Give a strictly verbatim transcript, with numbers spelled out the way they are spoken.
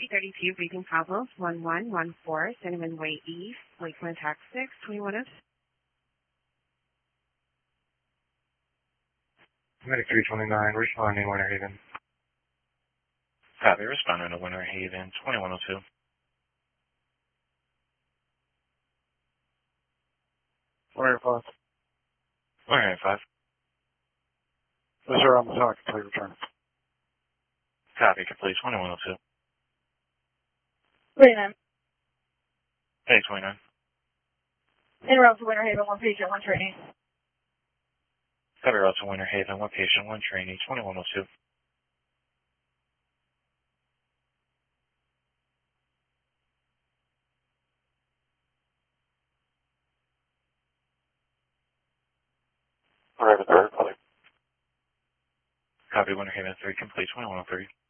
three thirty-two, Breathing Problems, one one one four, Cinnamon Way East, Lakeland, Texas, twenty-one oh six. Medic three twenty-nine, responding Winter Haven. Copy, responding to Winter Haven, twenty-one oh two. Winter five. Winter five. Yes, sir, I'm assigned complete return. Copy, complete, twenty-one oh two. twenty-nine. Hey, twenty-nine. En route to Winter Haven, one patient, one trainee. Copy, route to Winter Haven, one patient, one trainee, twenty-one oh two. Winter Haven three, complete. Copy, Winter Haven three, complete, twenty-one oh three.